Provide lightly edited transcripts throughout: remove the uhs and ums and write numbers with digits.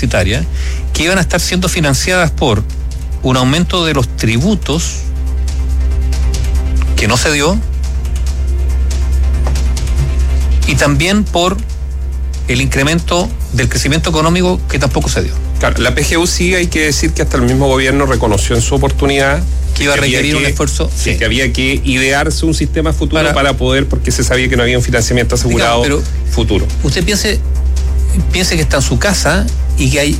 universitaria, que iban a estar siendo financiadas por un aumento de los tributos que no se dio, y también por el incremento del crecimiento económico que tampoco se dio. Claro, la PGU sí, hay que decir que hasta el mismo gobierno reconoció en su oportunidad que iba a requerir un esfuerzo. Sí, que había que idearse un sistema futuro para poder, porque se sabía que no había un financiamiento asegurado, digamos, pero futuro. Usted piense que está en su casa y que hay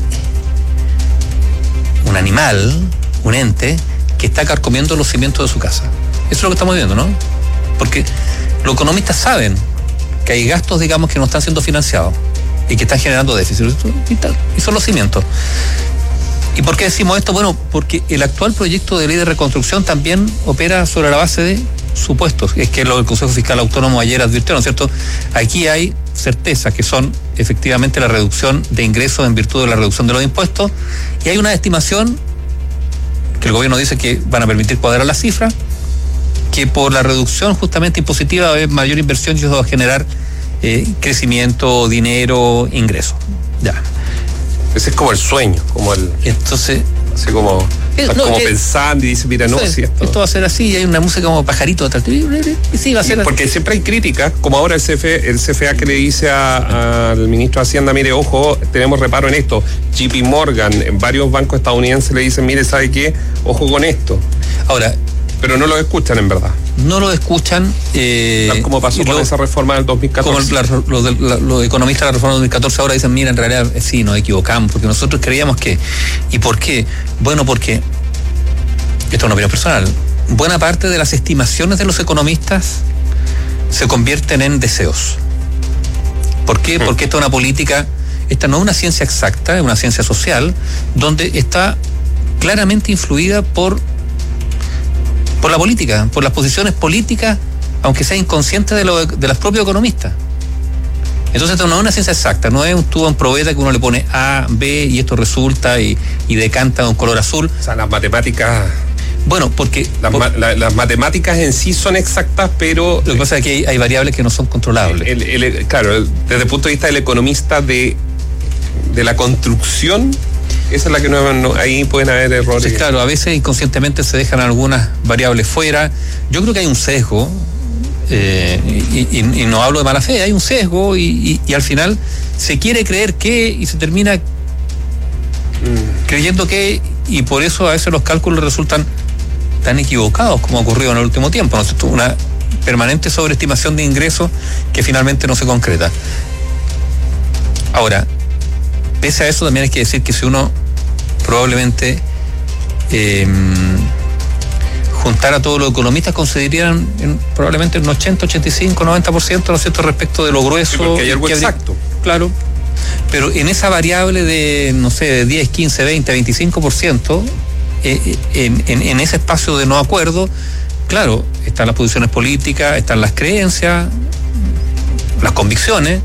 un animal, un ente, que está carcomiendo los cimientos de su casa. Eso es lo que estamos viendo, ¿no? Porque los economistas saben que hay gastos, digamos, que no están siendo financiados y que están generando déficit y son los cimientos. ¿Y por qué decimos esto? Bueno, porque el actual proyecto de ley de reconstrucción también opera sobre la base de supuestos, es que lo del Consejo Fiscal Autónomo ayer advirtió, ¿no es cierto? Aquí hay certezas que son efectivamente la reducción de ingresos en virtud de la reducción de los impuestos, y hay una estimación que el gobierno dice que van a permitir cuadrar las cifras, que por la reducción justamente impositiva va a haber mayor inversión y eso va a generar crecimiento, dinero, ingresos. Ya. Ese es como el sueño, como el... Entonces... Así como... pensando y dice, mira, no, si esto va a ser así, y hay una música como pajarito atrás. Y sí, va a ser así. Porque siempre hay críticas, como ahora el CFA que le dice al ministro de Hacienda, mire, ojo, tenemos reparo en esto. JP Morgan, en varios bancos estadounidenses le dicen, mire, ¿sabe qué? Ojo con esto. Ahora... Pero no lo escuchan, en verdad. No lo escuchan. Tal como pasó con esa reforma del 2014. Como los economistas de la reforma del 2014 ahora dicen, mira, en realidad sí, nos equivocamos, porque nosotros creíamos que... ¿Y por qué? Bueno, porque, esto es una opinión personal, buena parte de las estimaciones de los economistas se convierten en deseos. ¿Por qué? Porque esta es una política, esta no es una ciencia exacta, es una ciencia social, donde está claramente influida por la política, por las posiciones políticas, aunque sea inconsciente de los propios economistas. Entonces esto no es una ciencia exacta, no es un tubo en probeta que uno le pone A, B y esto resulta y decanta un color azul. O sea, las matemáticas... Bueno, porque... Las matemáticas en sí son exactas, pero... Lo que pasa es que hay variables que no son controlables. Claro, desde el punto de vista del economista de la construcción... Esa es la que ahí pueden haber errores. Entonces, claro, a veces inconscientemente se dejan algunas variables fuera. Yo creo que hay un sesgo, y no hablo de mala fe, hay un sesgo y al final se quiere creer que y se termina creyendo que, y por eso a veces los cálculos resultan tan equivocados como ha ocurrido en el último tiempo, ¿no? Una permanente sobreestimación de ingresos que finalmente no se concreta. Ahora, pese a eso, también hay que decir que si uno probablemente juntara a todos los economistas, considerarían probablemente un 80, 85, 90%, ¿no es cierto?, respecto de lo grueso. Sí, porque hay algo exacto. Claro. Pero en esa variable de, no sé, de 10, 15, 20, 25%, en ese espacio de no acuerdo, claro, están las posiciones políticas, están las creencias, las convicciones.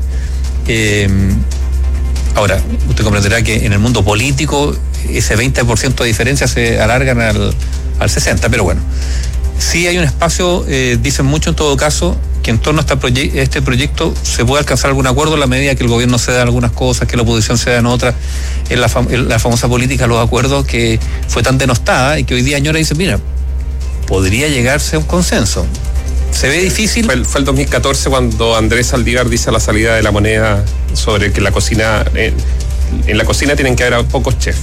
Ahora, usted comprenderá que en el mundo político ese 20% de diferencia se alargan al 60%, pero bueno. Sí hay un espacio, dicen mucho en todo caso, que en torno a este proyecto se puede alcanzar algún acuerdo en la medida que el gobierno ceda algunas cosas, que la oposición ceda en otras, en la famosa política de los acuerdos que fue tan denostada y que hoy día Añora dice, mira, podría llegarse a un consenso. Se ve difícil. Fue el 2014 cuando Andrés Saldívar dice a la salida de la moneda sobre que la cocina, en la cocina tienen que haber pocos chefs.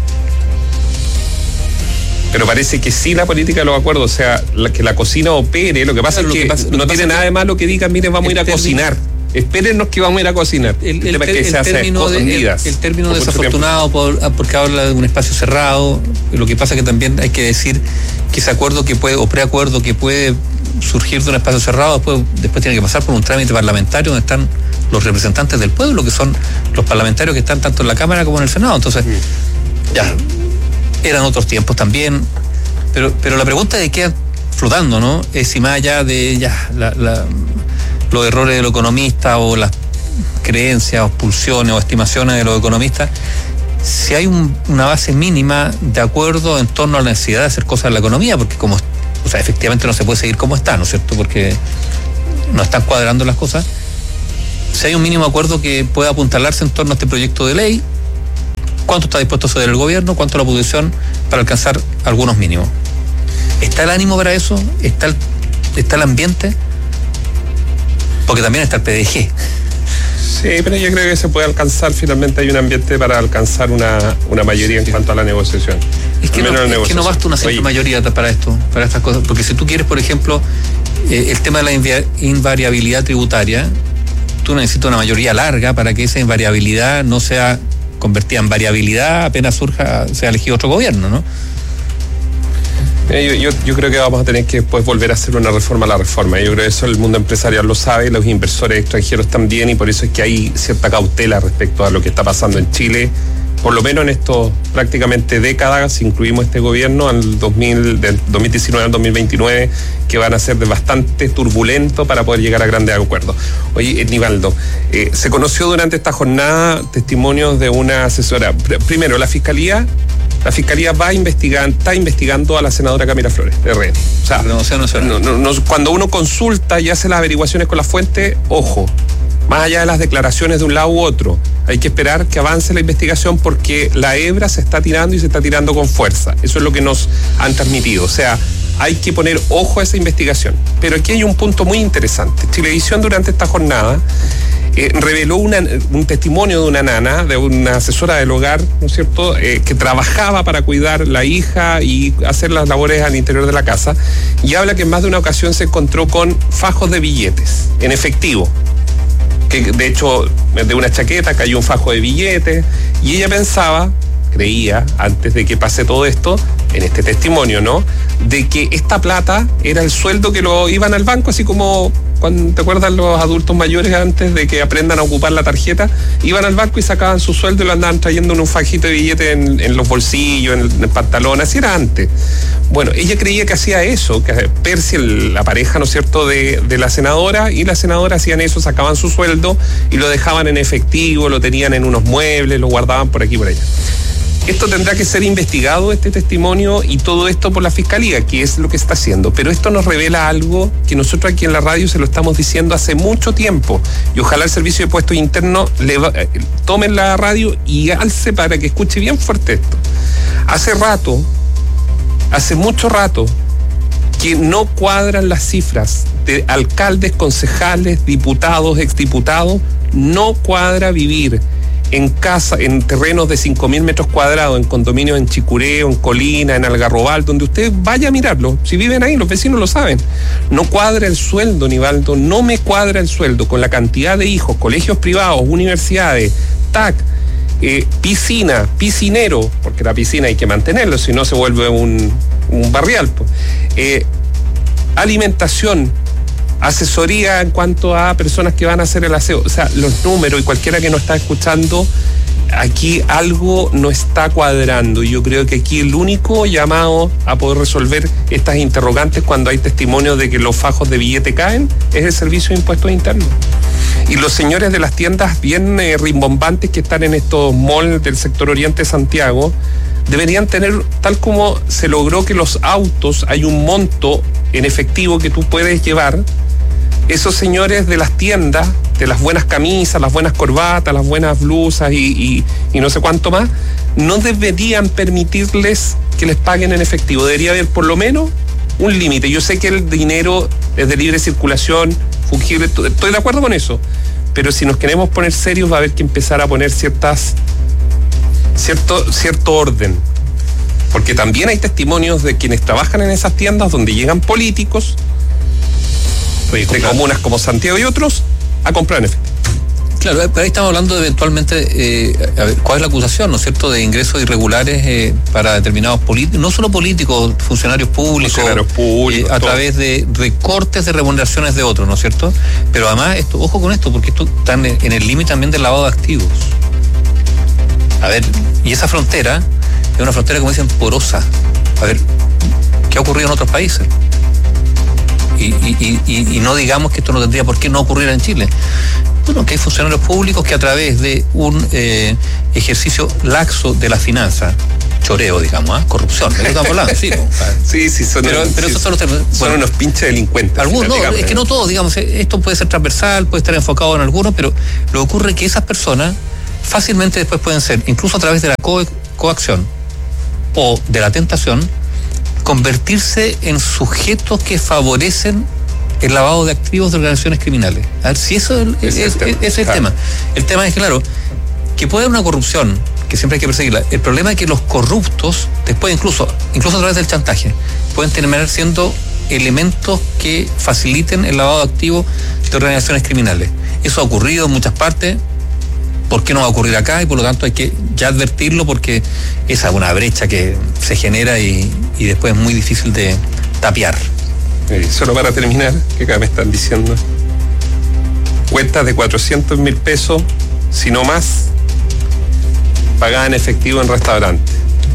Pero parece que sí la política de los acuerdos, o sea, que la cocina opere, lo que pasa es que no tiene nada de malo que digan, miren, vamos a ir a cocinar. Espérennos que vamos a ir a cocinar. El término desafortunado porque habla de un espacio cerrado. Lo que pasa que también hay que decir que ese acuerdo que puede, o preacuerdo que puede surgir de un espacio cerrado, después tiene que pasar por un trámite parlamentario donde están los representantes del pueblo, que son los parlamentarios que están tanto en la Cámara como en el Senado. Entonces, ya, eran otros tiempos también, pero la pregunta de qué flotando, ¿no? Es si más allá de los errores de los economistas o las creencias o pulsiones o estimaciones de los economistas, si hay una base mínima de acuerdo en torno a la necesidad de hacer cosas en la economía, porque efectivamente no se puede seguir como está, ¿no es cierto? Porque no están cuadrando las cosas. Si hay un mínimo acuerdo que pueda apuntalarse en torno a este proyecto de ley, ¿Cuánto está dispuesto a ceder el gobierno? ¿Cuánto la oposición para alcanzar algunos mínimos? ¿Está el ánimo para eso? ¿Está el ambiente? Porque también está el PDG. Sí, pero yo creo que se puede alcanzar, finalmente hay un ambiente para alcanzar una mayoría en cuanto a la negociación. Es que no basta una simple mayoría para estas cosas, porque si tú quieres, por ejemplo, el tema de la invariabilidad tributaria, tú necesitas una mayoría larga para que esa invariabilidad no sea convertida en variabilidad apenas sea elegido otro gobierno, ¿no? Yo creo que vamos a tener que después volver a hacer una reforma a la reforma. Yo creo que eso el mundo empresarial lo sabe, los inversores extranjeros también, y por eso es que hay cierta cautela respecto a lo que está pasando en Chile, por lo menos en estos prácticamente décadas, si incluimos este gobierno, del 2019 al 2029, que van a ser bastante turbulentos para poder llegar a grandes acuerdos. Oye, Nivaldo, se conoció durante esta jornada testimonios de una asesora. Primero, la Fiscalía está investigando a la senadora Camila Flores, de RN. O sea, cuando uno consulta y hace las averiguaciones con la fuente, ojo, más allá de las declaraciones de un lado u otro, hay que esperar que avance la investigación porque la hebra se está tirando y se está tirando con fuerza. Eso es lo que nos han transmitido. O sea, hay que poner ojo a esa investigación. Pero aquí hay un punto muy interesante. Chilevisión durante esta jornada reveló un testimonio de una nana, de una asesora del hogar, ¿no es cierto?, que trabajaba para cuidar la hija y hacer las labores al interior de la casa, y habla que en más de una ocasión se encontró con fajos de billetes en efectivo, que de hecho de una chaqueta cayó un fajo de billetes, y ella creía, antes de que pase todo esto, en este testimonio, ¿no?, de que esta plata era el sueldo que lo iban al banco, así como cuando, ¿te acuerdas los adultos mayores antes de que aprendan a ocupar la tarjeta? Iban al banco y sacaban su sueldo y lo andaban trayendo en un fajito de billete en los bolsillos, en el pantalón, así era antes. Bueno, ella creía que hacía eso, que Percy, la pareja, ¿no es cierto?, de la senadora, y la senadora hacían eso, sacaban su sueldo y lo dejaban en efectivo, lo tenían en unos muebles, lo guardaban por aquí y por allá. Esto tendrá que ser investigado, este testimonio, y todo esto por la Fiscalía, que es lo que está haciendo. Pero esto nos revela algo que nosotros aquí en la radio se lo estamos diciendo hace mucho tiempo. Y ojalá el Servicio de Puestos Internos tomen la radio y alce para que escuche bien fuerte esto. Hace mucho rato, que no cuadran las cifras de alcaldes, concejales, diputados, exdiputados. No cuadra vivir en casa, en terrenos de 5.000 metros cuadrados, en condominios en Chicureo, en Colina, en Algarrobal, donde usted vaya a mirarlo. Si viven ahí, los vecinos lo saben. No cuadra el sueldo, Nivaldo, no me cuadra el sueldo con la cantidad de hijos, colegios privados, universidades, TAC, piscina, piscinero, porque la piscina hay que mantenerlo, si no se vuelve un barrial. Alimentación, asesoría en cuanto a personas que van a hacer el aseo. O sea, los números, y cualquiera que nos está escuchando, aquí algo no está cuadrando, y yo creo que aquí el único llamado a poder resolver estas interrogantes cuando hay testimonios de que los fajos de billete caen es el Servicio de Impuestos Internos. Y los señores de las tiendas bien rimbombantes que están en estos malls del sector oriente de Santiago deberían tener, tal como se logró que los autos, hay un monto en efectivo que tú puedes llevar. Esos señores de las tiendas, de las buenas camisas, las buenas corbatas, las buenas blusas y no sé cuánto más, no deberían permitirles que les paguen en efectivo. Debería haber por lo menos un límite. Yo sé que el dinero es de libre circulación, fungible, estoy de acuerdo con eso, pero si nos queremos poner serios va a haber que empezar a poner cierto orden. Porque también hay testimonios de quienes trabajan en esas tiendas donde llegan políticos de comunas como Santiago y otros a comprar en efectivo. Claro, pero ahí estamos hablando de eventualmente, a ver, ¿cuál es la acusación, no es cierto?, de ingresos irregulares para determinados políticos, no solo políticos, funcionarios públicos, a través de recortes de remuneraciones de otros, ¿no es cierto? Pero además, ojo con esto, porque esto está en el límite también del lavado de activos. A ver, y esa frontera es una frontera, como dicen, porosa. A ver, ¿qué ha ocurrido en otros países? Y no digamos que esto no tendría por qué no ocurrir en Chile. Bueno, que hay funcionarios públicos que a través de un ejercicio laxo de la finanza, choreo, digamos, corrupción, ¿de qué estamos hablando? Sí, pero esos son los términos. Son unos pinches delincuentes. Algunos, es que no todos, digamos, esto puede ser transversal, puede estar enfocado en algunos, pero lo que ocurre es que esas personas fácilmente después pueden ser, incluso a través de la coacción o de la tentación, convertirse en sujetos que favorecen el lavado de activos de organizaciones criminales. A ver, si eso es el tema. El tema es, claro, que puede haber una corrupción, que siempre hay que perseguirla. El problema es que los corruptos, después incluso a través del chantaje, pueden terminar siendo elementos que faciliten el lavado de activos de organizaciones criminales. Eso ha ocurrido en muchas partes. ¿Por qué no va a ocurrir acá? Y por lo tanto hay que ya advertirlo, porque esa es una brecha que se genera y después es muy difícil de tapiar. Solo para terminar, que acá me están diciendo, cuentas de 400.000 pesos, si no más, pagada en efectivo en restaurante.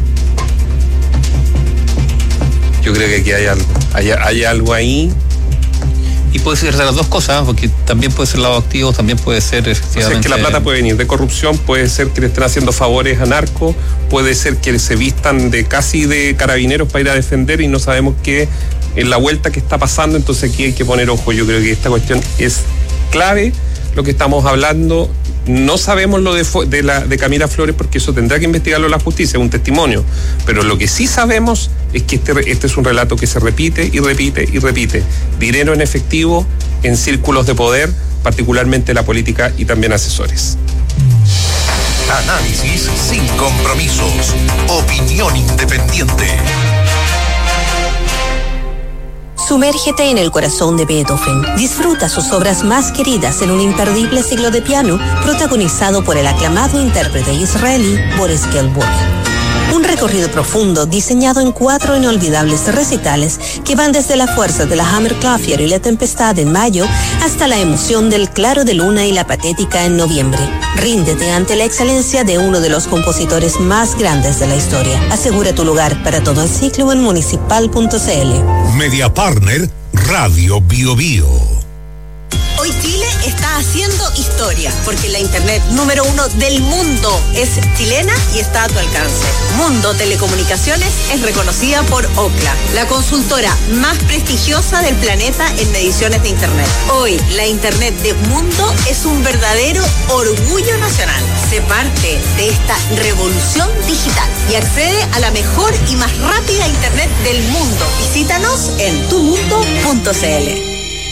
Yo creo que aquí hay algo ahí. Y puede ser de las dos cosas, porque también puede ser lavado de activos, también puede ser efectivamente... O sea, es que la plata puede venir de corrupción, puede ser que le estén haciendo favores a narcos, puede ser que se vistan casi de carabineros para ir a defender y no sabemos qué es la vuelta que está pasando, entonces aquí hay que poner ojo. Yo creo que esta cuestión es clave, lo que estamos hablando. No sabemos lo de Camila Flores, porque eso tendrá que investigarlo la justicia, es un testimonio. Pero lo que sí sabemos es que este es un relato que se repite y repite y repite. Dinero en efectivo en círculos de poder, particularmente la política y también asesores. Análisis sin compromisos. Opinión independiente. Sumérgete en el corazón de Beethoven. Disfruta sus obras más queridas en un imperdible siglo de piano protagonizado por el aclamado intérprete israelí Boris Gilmour. Un recorrido profundo diseñado en 4 inolvidables recitales que van desde la fuerza de la Hammerklavier y la tempestad en mayo hasta la emoción del claro de luna y la patética en noviembre. Ríndete ante la excelencia de uno de los compositores más grandes de la historia. Asegura tu lugar para todo el ciclo en municipal.cl. Media Partner Radio Bio Bio. Hoy Chile está haciendo historia, porque la internet número 1 del mundo es chilena y está a tu alcance. Mundo Telecomunicaciones es reconocida por Ookla, la consultora más prestigiosa del planeta en mediciones de internet. Hoy, la internet de Mundo es un verdadero orgullo nacional. Sé parte de esta revolución digital y accede a la mejor y más rápida internet del mundo. Visítanos en tumundo.cl.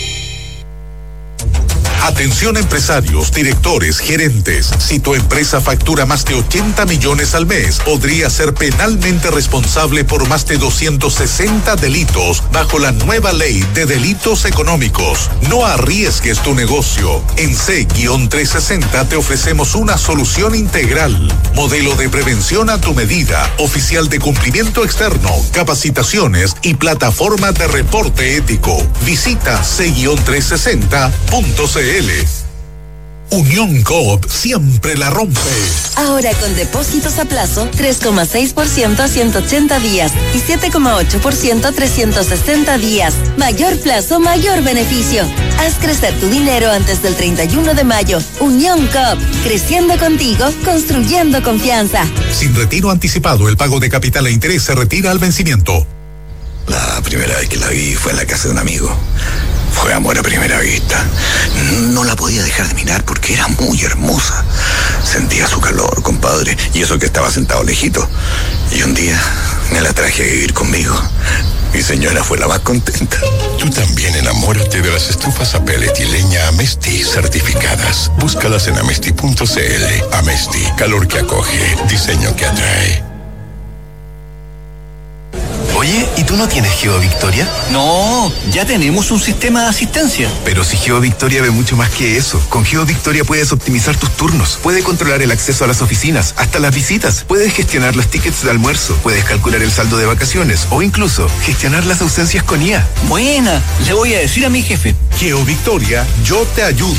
Atención empresarios, directores, gerentes. Si tu empresa factura más de 80 millones al mes, podría ser penalmente responsable por más de 260 delitos bajo la nueva ley de delitos económicos. No arriesgues tu negocio. En C-360 te ofrecemos una solución integral. Modelo de prevención a tu medida, oficial de cumplimiento externo, capacitaciones y plataforma de reporte ético. Visita C-360.cl. Unión Coop siempre la rompe. Ahora con depósitos a plazo 3,6% a 180 días y 7,8% a 360 días. Mayor plazo, mayor beneficio. Haz crecer tu dinero antes del 31 de mayo. Unión Coop, creciendo contigo, construyendo confianza. Sin retiro anticipado, el pago de capital e interés se retira al vencimiento. La primera vez que la vi fue en la casa de un amigo. Fue amor a primera vista. No la podía dejar de mirar porque era muy hermosa. Sentía su calor, compadre, y eso que estaba sentado lejito. Y un día me la traje a vivir conmigo. Mi señora fue la más contenta. Tú también enamórate de las estufas a pellet y leña Amesti certificadas. Búscalas en amesti.cl. Amesti, calor que acoge, diseño que atrae. Oye, ¿y tú no tienes GeoVictoria? No, ya tenemos un sistema de asistencia. Pero si GeoVictoria ve mucho más que eso. Con GeoVictoria puedes optimizar tus turnos, puedes controlar el acceso a las oficinas, hasta las visitas, puedes gestionar los tickets de almuerzo, puedes calcular el saldo de vacaciones o incluso gestionar las ausencias con IA. Buena, le voy a decir a mi jefe. GeoVictoria, yo te ayudo.